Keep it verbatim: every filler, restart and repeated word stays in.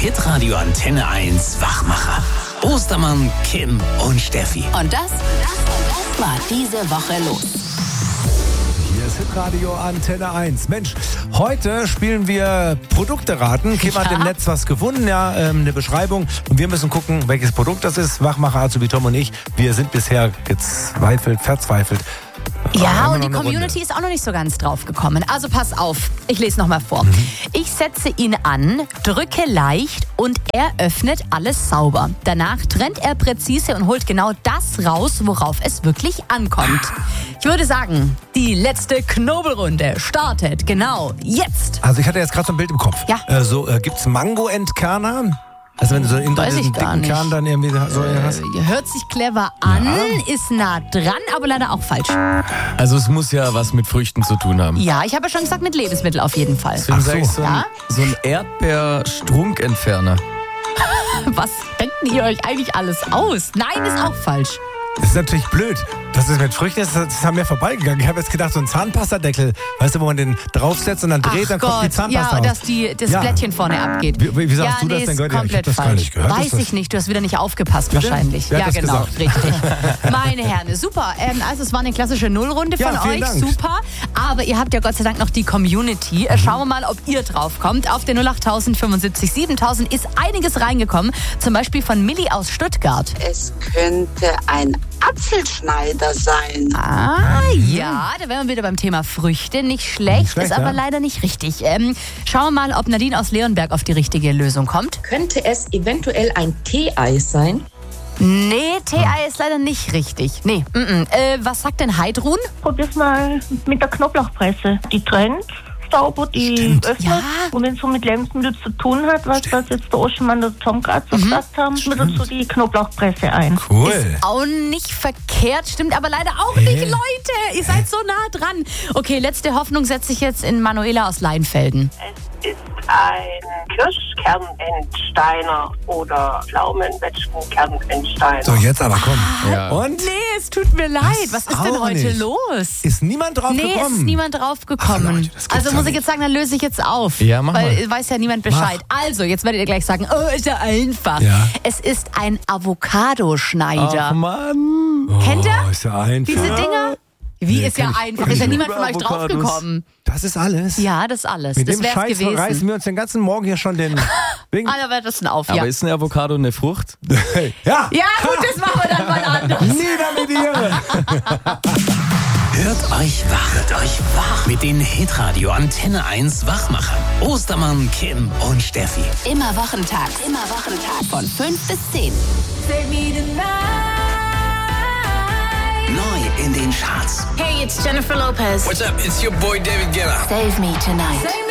Hitradio Antenne eins Wachmacher. Ostermann, Kim und Steffi. Und das, das war diese Woche los. Hier ist Hitradio Antenne eins. Mensch, heute spielen wir Produkte raten. Kim hat Ja. im Netz was gefunden, ja, ähm, eine Beschreibung. Und wir müssen gucken, welches Produkt das ist. Wachmacher, Azubi Tom und ich, wir sind bisher gezweifelt, verzweifelt. Ja, Aber und die immer noch eine Community Runde. ist auch noch nicht so ganz drauf gekommen. Also pass auf, ich lese nochmal vor. Ich setze ihn an, drücke leicht und er öffnet alles sauber. Danach trennt er präzise und holt genau das raus, worauf es wirklich ankommt. Ich würde sagen, die letzte Knobelrunde startet genau jetzt. Also ich hatte jetzt gerade so ein Bild im Kopf. Ja. Äh, so, äh, gibt's Mango-Entkerner? Also wenn du so in Weiß diesen ich gar dicken nicht. Kern dann irgendwie so hast. Äh, hört sich clever an, ist nah dran, aber leider auch falsch. Also es muss ja was mit Früchten zu tun haben. Ja, ich habe ja schon gesagt, mit Lebensmitteln auf jeden Fall. Deswegen Ach so. sage ich so ein, Ja? so ein Erdbeer-Strunkentferner. Was denkt ihr euch eigentlich alles aus? Nein, ist auch falsch. Das ist natürlich blöd. Das ist mit Früchten, das ist an mir vorbeigegangen. Ich habe jetzt gedacht, so ein Zahnpastadeckel, weißt du, wo man den draufsetzt und dann dreht, Ach dann kommt die Gott, Zahnpasta ja, raus. dass die, das Ja. Blättchen vorne abgeht. Wie- wie- wie sagst ja, du das nee, denn? ist Gehört ja- ich komplett hab das gar falsch. nicht gehört. Weiß Ist das- ich nicht, du hast wieder nicht aufgepasst Bitte? wahrscheinlich. Wer ja, hat das genau, gesagt? richtig. Meine Herren, super. Ähm, also es war eine klassische Nullrunde Ja, von vielen euch, Dank. super. Aber ihr habt ja Gott sei Dank noch die Community. Äh, Schauen wir mal, ob ihr drauf kommt. Auf den null acht fünfundsiebzig siebentausend ist einiges reingekommen. Zum Beispiel von Milli aus Stuttgart. Es könnte ein Apfelschneider sein. Ah, ja, da wären wir wieder beim Thema Früchte. Nicht schlecht, Nicht schlecht, ist aber ja. leider nicht richtig. Ähm, schauen wir mal, ob Nadine aus Leonberg auf die richtige Lösung kommt. Könnte es eventuell ein Teeeis sein? Nee, Tee-Ei ist leider nicht richtig. Nee, mm -mm. Äh, was sagt denn Heidrun? Probier's mal mit der Knoblauchpresse. Die trennt sauber, die Stimmt. öffnet. Ja. Und wenn es so mit Lebensmitteln zu tun hat, was das jetzt der Oschmann und der Tom gerade so gesagt haben, mit dazu die Knoblauchpresse ein. Cool. Auch nicht verkehrt, stimmt aber leider auch nicht, Leute. Ihr seid so nah dran. Okay, letzte Hoffnung setze ich jetzt in Manuela aus Leinfelden. Es ist ein Kirschkernentsteiner oder Pflaumenwetschgenkernentsteiner. So, jetzt aber komm. Ja. Und? Nee, es tut mir leid. Was ist denn auch heute nicht. los? Ist niemand drauf Nee, gekommen? es ist niemand drauf gekommen. Ach, Leute, das gibt's also ja muss ich nicht. jetzt sagen, dann löse ich jetzt auf. Ja, mach Weil mal. weiß ja niemand Bescheid. Also, jetzt werdet ihr gleich sagen, oh, ist ja einfach. Ja. Es ist ein Avocado-Schneider. Ach Mann. Kennt ihr Oh, ist ja einfach. diese Dinger? Wie Nee, ist ja kenn ich- einfach? kenn Ist ja ich niemand von euch Avocados. draufgekommen. Das ist alles. Ja, das alles. Mit das dem wär's Scheiß gewesen. reißen wir uns den ganzen Morgen hier schon den... Wegen Ah, da wird das denn auf, Aber ja. ist ein Avocado eine Frucht? ja. Ja, gut, das machen wir dann mal anders. Nieder mit dir. Hört euch wach, hört euch wach mit den Hitradio Antenne eins Wachmachern. Ostermann, Kim und Steffi. Immer wochentags. Immer wochentags. Von fünf bis zehn. Neu in den Charts. Hey, it's Jennifer Lopez. What's up? It's your boy David Guetta. Save me tonight.